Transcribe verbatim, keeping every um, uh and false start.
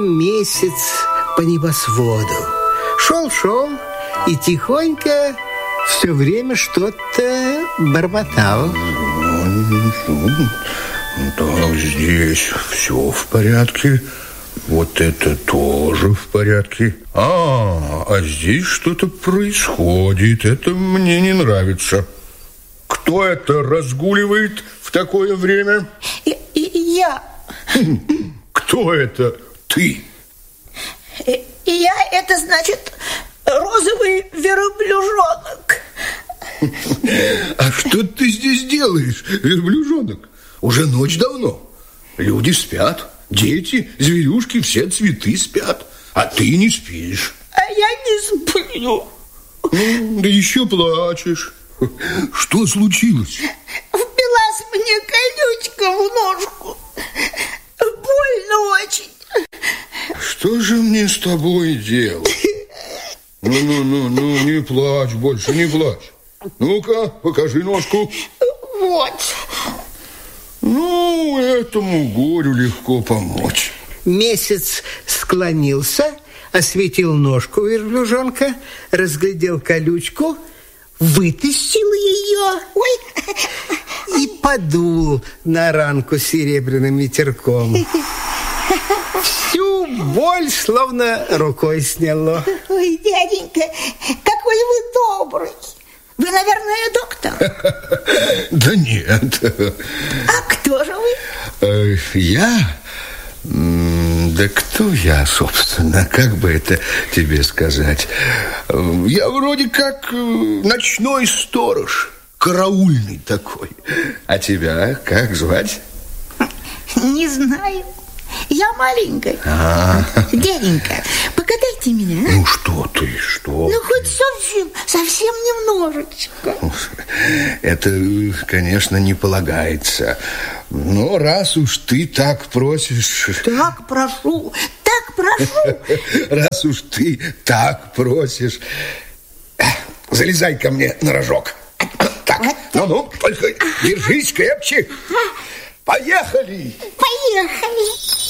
месяц по небосводу. Шел-шел и тихонько все время что-то бормотал. Так, здесь все в порядке. Вот это тоже в порядке. А, а здесь что-то происходит. Это мне не нравится. Кто это разгуливает в такое время? И, и, я. Кто это? Ты. И, и я, это значит, розовый верблюжонок. А что ты здесь делаешь, верблюжонок? Уже ночь давно. Люди спят. Дети, зверюшки, все цветы спят. А ты не спишь. А я не сплю. Ну, да еще плачешь. Что случилось? Впилась мне колючка в ножку. Больно очень. Что же мне с тобой делать? Ну-ну-ну, не плачь больше, не плачь. Ну-ка, покажи ножку. Вот. Ну, этому горю легко помочь. Месяц склонился, осветил ножку верблюжонка, разглядел колючку, вытащил ее, ой, и подул на ранку серебряным ветерком. Всю боль словно рукой сняло. Ой, дяденька, какой вы добрый. Вы, наверное, доктор? Да нет. А кто же вы? Я? Да кто я, собственно? Как бы это тебе сказать? Я вроде как ночной сторож, караульный такой. А тебя как звать? Не знаю. Я маленькая. А-а-а. Дяденька, покатайте меня. Ну что ты, что? Ну хоть совсем, совсем немножечко. Это, конечно, не полагается. Но раз уж ты так просишь... Так прошу, так прошу. Раз уж ты так просишь, залезай ко мне на рожок. Так, ну-ну, только держись крепче. Поехали! Поехали!